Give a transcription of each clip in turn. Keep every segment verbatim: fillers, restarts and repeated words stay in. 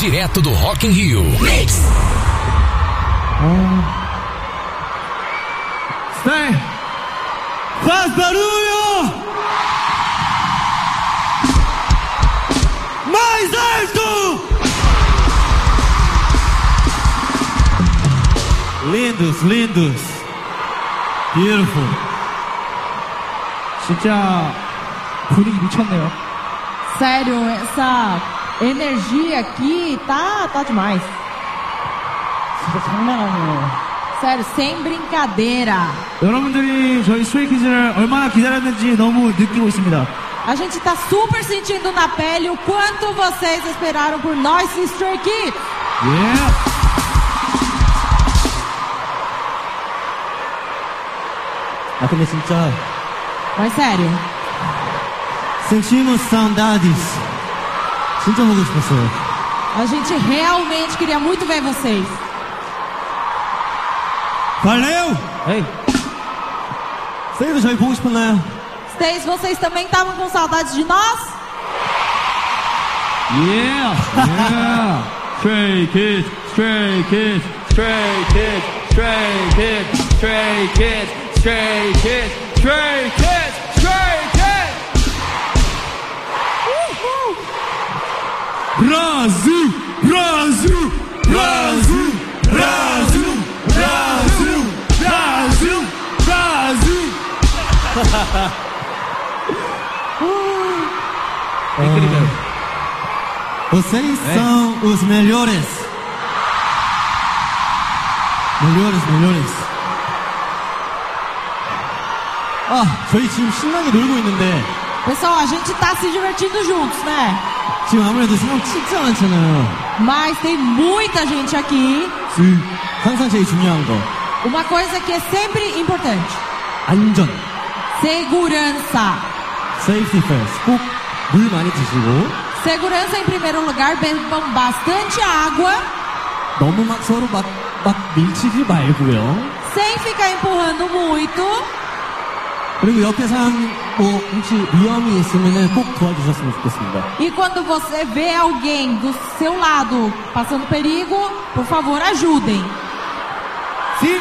direto do Rock in Rio. Mix. Stay. Faz barulho! Mais alto! Lindos, lindos. Beautiful. 진짜 분위기 미쳤네요. Sério, essa energia aqui tá, tá demais. 진짜 장난 아니에요. Sério, sem brincadeira. 여러분들이 저희 스트레이키즈를 얼마나 기다렸는지 너무 느끼고 있습니다. A gente tá super sentindo na pele o quanto vocês esperaram por nós, Stray Kids. Yeah. 아 근데 진짜 Mas sério, Sentimos saudades. 진짜 보고 싶었어요. a gente realmente queria muito ver vocês. Valeu! Ei. Vocês 저희 보고 싶었나요? Stays, vocês também estavam com saudades de nós? Yeah! Yeah! Stray Kids, Stray Kids, Stray Kids, Stray Kids, Stray Kids, Stray Kids, Stray Kids, Stray Kids! Uhul! Brasil! Brasil! Brasil! Brasil! Brasil! Brasil! Brasil! É incrível. Vocês é. são os melhores. Melhores, melhores. 아, 저희 지금 신나게 놀고 있는데. Pessoal, a gente tá se divertindo juntos, né? 지금 아무래도 사람 진짜 많잖아요. Mas tem muita gente aqui. 음, 항상 제일 중요한 거. Uma coisa que é sempre importante. 안전. Segurança. Safety first. 꼭 물 많이 드시고. Segurança em primeiro lugar, bebam bastante água. 너무 막 서로 막, 막 밀치지 말고요. Sem ficar empurrando muito. 그리고 옆에 사람 뭐 혹시 위험이 있으면은 꼭 도와주셨으면 좋겠습니다. E quando você vê alguém do seu lado passando perigo, por favor, ajudem. Sim?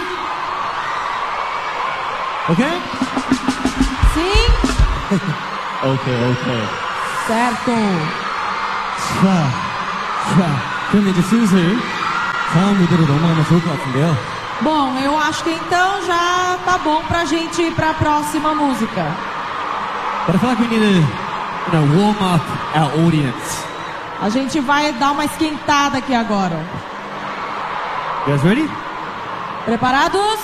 Ok? Sim? ok, ok. Certo. 자, 자, 그럼 이제 슬슬 다음 무대로 넘어가면 좋을 것 같은데요. Bom, eu acho que então já tá bom pra gente ir pra próxima música. But I feel like we need to, you know, warm up our audience. A gente vai dar uma esquentada aqui agora. You guys ready? Preparados?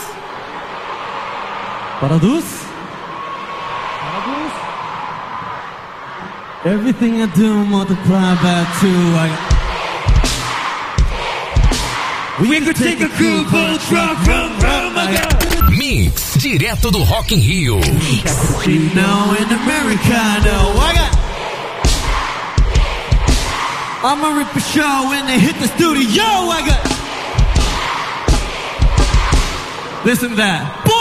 Parados? Parados? Everything I do multiply by two. I... We could take a cool boat truck from from my God. Mix, direto do Rock in Rio. Cappuccino in Americano. I got. I'ma rip a show when they hit the studio. I got. Listen to that. Boy!